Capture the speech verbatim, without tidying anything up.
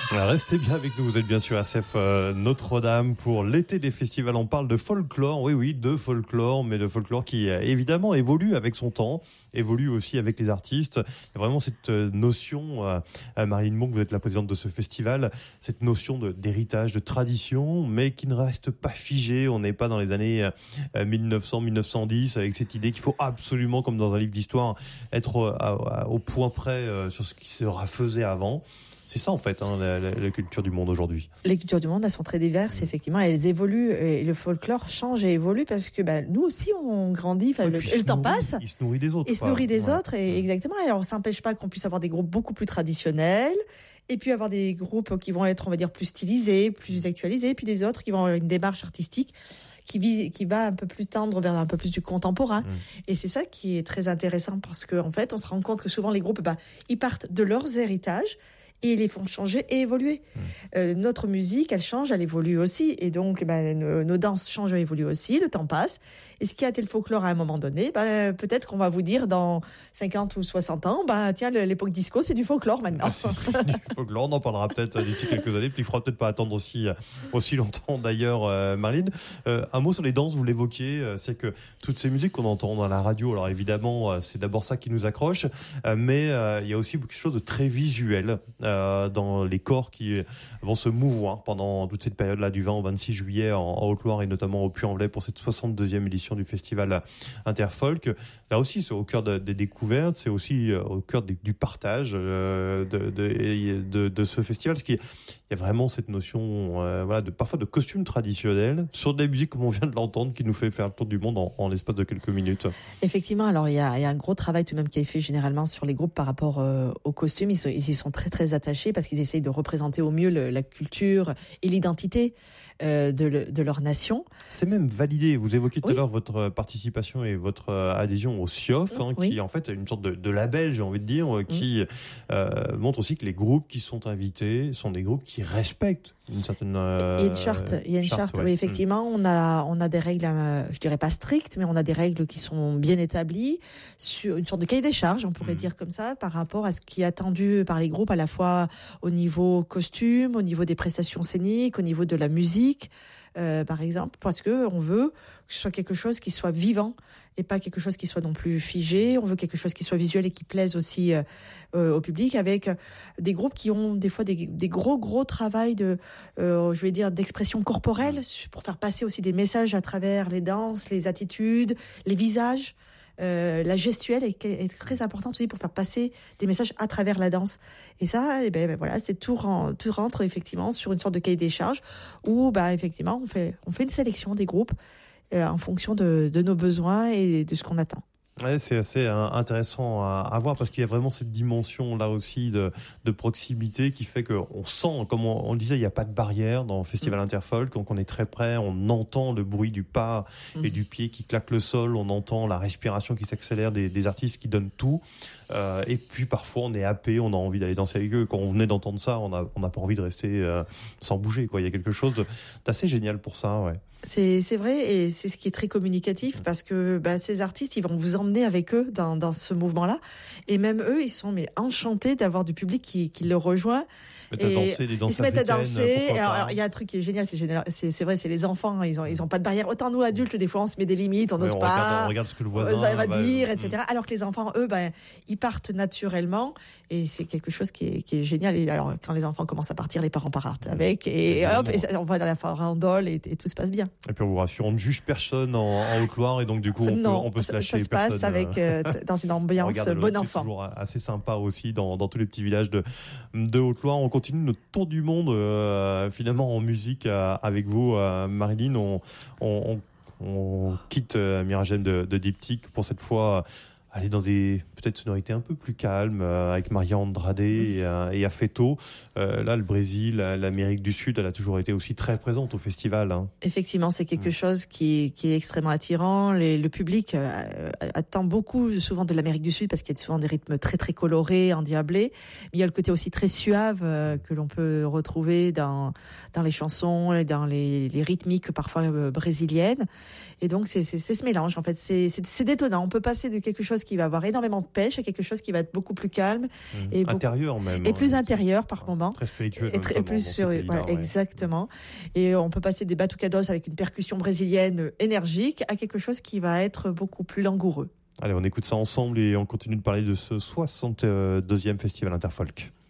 Restez bien avec nous, vous êtes bien sûr R C F euh, Notre-Dame pour l'été des festivals. On parle de folklore, oui oui, de folklore, mais de folklore qui euh, évidemment évolue avec son temps, évolue aussi avec les artistes. Il y a vraiment cette euh, notion, euh, Marilyn Monk, vous êtes la présidente de ce festival, cette notion de, d'héritage, de tradition, mais qui ne reste pas figée. On n'est pas dans les années euh, mille neuf cents, mille neuf cent dix avec cette idée qu'il faut absolument, comme dans un livre d'histoire, être euh, à, à, au point près euh, sur ce qui sera faisait avant. C'est ça en fait, hein, la, la, la culture du monde aujourd'hui. Les cultures du monde, elles sont très diverses, mmh. effectivement, elles évoluent et le folklore change et évolue parce que bah, nous aussi on grandit, ouais, le, le temps nourrit, passe. Il se nourrit des autres. Il se nourrit des ouais. autres, et exactement. Et alors ça n'empêche pas qu'on puisse avoir des groupes beaucoup plus traditionnels et puis avoir des groupes qui vont être, on va dire, plus stylisés, plus actualisés, et puis des autres qui vont avoir une démarche artistique qui, vit, qui va un peu plus tendre vers un peu plus du contemporain. Mmh. Et c'est ça qui est très intéressant parce qu'en en fait, on se rend compte que souvent les groupes, bah, ils partent de leurs héritages et ils les font changer et évoluer. Mmh. Euh, notre musique, elle change, elle évolue aussi. Et donc, ben, nos, nos danses changent et évoluent aussi, le temps passe. Et ce qui a été le folklore à un moment donné, ben, peut-être qu'on va vous dire dans cinquante ou soixante ans, ben, tiens, l'époque disco, c'est du folklore maintenant. Ah, du folklore, on en parlera peut-être d'ici quelques années. Puis il faudra peut-être pas attendre aussi, aussi longtemps d'ailleurs, euh, Marilyn. Euh, un mot sur les danses, vous l'évoquiez, c'est que toutes ces musiques qu'on entend dans la radio, alors évidemment, c'est d'abord ça qui nous accroche, mais euh, il y a aussi quelque chose de très visuel. Euh, dans les corps qui vont se mouvoir pendant toute cette période-là du vingt au vingt-six juillet en, en Haute-Loire et notamment au Puy-en-Velay pour cette soixante-deuxième édition du festival Interfolk. Là aussi, c'est au cœur de, des découvertes, c'est aussi au cœur des, du partage euh, de, de, de, de ce festival. Parce qu'il y a vraiment cette notion, euh, voilà, de parfois de costumes traditionnels sur des musiques comme on vient de l'entendre qui nous fait faire le tour du monde en, en l'espace de quelques minutes. Effectivement, alors il y a, il y a un gros travail tout de même qui est fait généralement sur les groupes par rapport euh, aux costumes. Ils, sont, ils y sont très très attachés parce qu'ils essayent de représenter au mieux le, la culture et l'identité euh, de, le, de leur nation. C'est même validé. Vous évoquiez tout oui. à l'heure votre participation et votre adhésion au C I O F, hein, oui. qui est en fait une sorte de, de label, j'ai envie de dire, qui oui. euh, montre aussi que les groupes qui sont invités sont des groupes qui respectent une certaine euh, il y a une charte, il y a une charte, charte ouais. oui, effectivement. Mmh. On a, on a des règles, euh, je dirais pas strictes, mais on a des règles qui sont bien établies sur une sorte de cahier des charges, on pourrait mmh. dire comme ça, par rapport à ce qui est attendu par les groupes, à la fois au niveau costume, au niveau des prestations scéniques, au niveau de la musique, euh, par exemple, parce que on veut que ce soit quelque chose qui soit vivant et pas quelque chose qui soit non plus figé. On veut quelque chose qui soit visuel et qui plaise aussi euh, euh, au public, avec des groupes qui ont des fois des, des gros gros travail de, euh, je vais dire, d'expression corporelle pour faire passer aussi des messages à travers les danses, les attitudes, les visages. Euh, la gestuelle est, est très importante aussi pour faire passer des messages à travers la danse. Et ça, eh ben, ben voilà, c'est tout, tout rentre effectivement sur une sorte de cahier des charges où, bah, effectivement, on fait, on fait une sélection des groupes euh, en fonction de, de nos besoins et de ce qu'on attend. Ouais, c'est assez hein, intéressant à, à voir parce qu'il y a vraiment cette dimension là aussi de, de proximité qui fait qu'on sent, comme on, on le disait, il n'y a pas de barrière dans le Festival mmh. Interfolk, donc on est très près, on entend le bruit du pas mmh. et du pied qui claque le sol, on entend la respiration qui s'accélère des, des artistes qui donnent tout, euh, et puis parfois on est happé, on a envie d'aller danser avec eux. Quand on venait d'entendre ça, on a on n'a pas envie de rester euh, sans bouger, quoi. Il y a quelque chose de, d'assez génial pour ça, ouais. C'est, c'est vrai, et c'est ce qui est très communicatif parce que bah, ces artistes, ils vont vous emmener avec eux dans, dans ce mouvement-là. Et même eux, ils sont mais enchantés d'avoir du public qui, qui le rejoint. Ils se mettent à danser, les danses Ils se mettent à danser. Alors, il y a un truc qui est génial, c'est génial. C'est, c'est vrai, c'est les enfants, ils ont, ils ont pas de barrière. Autant nous, adultes, des fois, on se met des limites, on n'ose pas. Regarde, on regarde ce que le voisin ça va bah, dire, euh, et cetera. Alors que les enfants, eux, ben, bah, ils partent naturellement. Et c'est quelque chose qui est, qui est génial. Et alors, quand les enfants commencent à partir, les parents partent avec. Et, et hop, et ça, on va dans la farandole et, et tout se passe bien. Et puis, on vous rassure, on ne juge personne en, en Haute-Loire et donc, du coup, on non, peut, on peut ça, se lâcher. Ça se passe avec, euh, dans une ambiance bon enfant. C'est toujours assez sympa aussi dans, dans tous les petits villages de, de Haute-Loire. On continue notre tour du monde, euh, finalement, en musique euh, avec vous, euh, Marilyn. On, on, on, on quitte euh, Myragène de, de Diptyque pour cette fois. Euh, aller dans des peut-être sonorités un peu plus calmes euh, avec Maria Andrade et, euh, et Afeto. Euh, là, le Brésil, l'Amérique du Sud, elle a toujours été aussi très présente au festival. Hein. Effectivement, c'est quelque mmh. chose qui, qui est extrêmement attirant. Les, le public euh, attend beaucoup souvent de l'Amérique du Sud parce qu'il y a souvent des rythmes très très colorés, endiablés. Mais il y a le côté aussi très suave euh, que l'on peut retrouver dans dans les chansons, dans les, les rythmiques parfois euh, brésiliennes. Et donc c'est, c'est c'est ce mélange en fait. C'est c'est, c'est détonnant. On peut passer de quelque chose qui va avoir énormément pêche à quelque chose qui va être beaucoup plus calme Mmh. et intérieur beaucoup, même. Et hein, plus intérieur par moment. Très spirituel. Et très, plus sur, voilà, ouais. Exactement. Et on peut passer des batucados avec une percussion brésilienne énergique à quelque chose qui va être beaucoup plus langoureux. Allez, on écoute ça ensemble et on continue de parler de ce soixante-deuxième Festival Interfolk.